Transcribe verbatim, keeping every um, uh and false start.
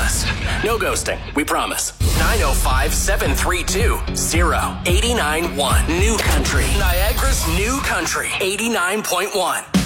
us. No ghosting, we promise. nine oh five, seven three two, oh eight nine one. New Country. Niagara's New Country. eighty-nine point one.